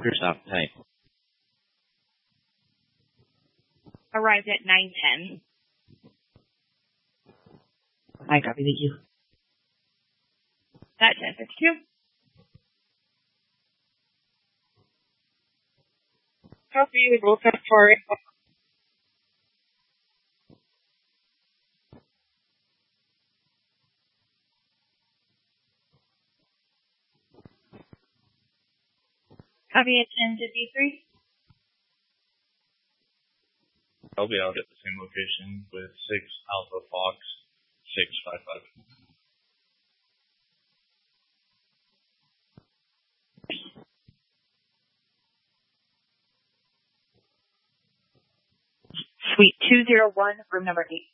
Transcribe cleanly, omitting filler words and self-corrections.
Smoker's appetite. Arrived at 9:10. I copy, thank you. At 10:52. Copy, we'll test for it. Copy at 10:53. I'll be out at the same location with 6 Alpha Fox 655. Suite 201, room number 8.